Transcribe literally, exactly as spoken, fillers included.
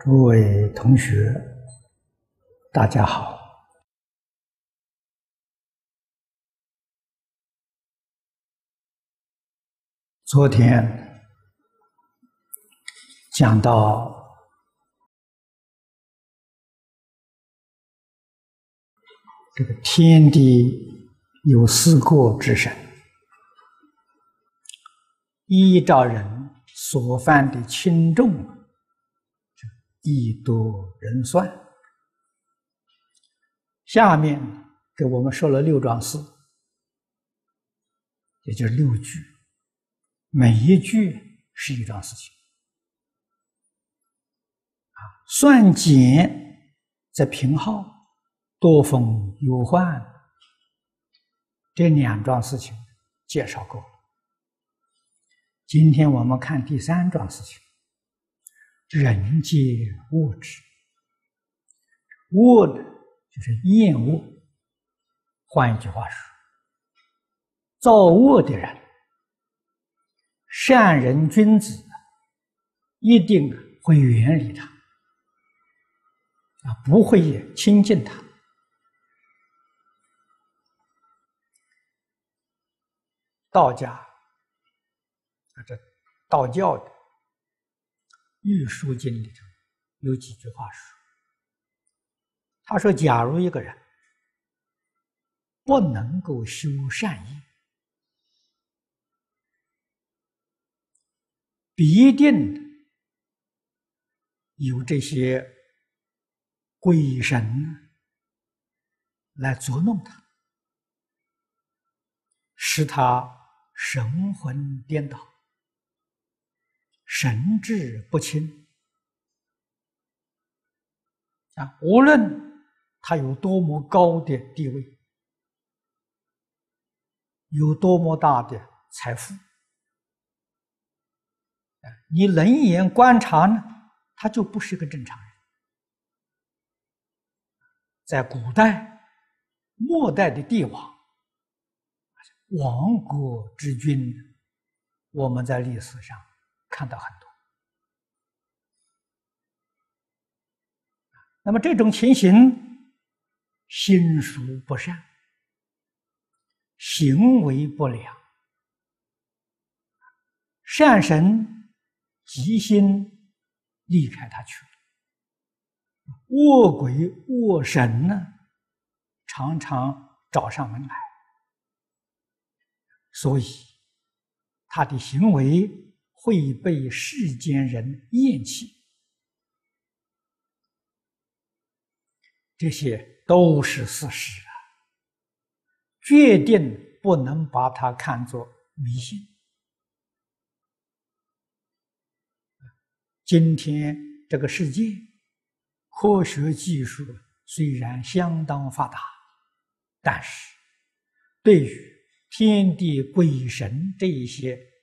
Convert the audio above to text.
诸位同学，大家好。昨天讲到这个天地有四过之神，依照人所犯的轻重，亦多人算。下面给我们说了六桩事，也就是六句，每一句是一桩事情。啊，算减则平耗，多风忧患，这两桩事情介绍过了。今天我们看第三桩事情，人皆恶之。恶的就是厌恶。换一句话说，造恶的人，善人君子一定会远离他，啊，不会亲近他。道家啊，这道教的《玉书经》里头有几句话说，他说：假如一个人不能够修善业，必定有这些鬼神来捉弄他，使他神魂颠倒，神志不清啊！无论他有多么高的地位，有多么大的财富，你冷眼观察呢，他就不是个正常人。在古代、末代的帝王、亡国之君，我们在历史上看到很多。那么这种情形，心术不善，行为不良，善神即心离开他去了，恶鬼恶神呢，常常找上门来，所以他的行为会被世间人厌弃。这些都是事实啊，决定不能把它看作迷信。今天这个世界科学技术虽然相当发达，但是对于天地鬼神这一些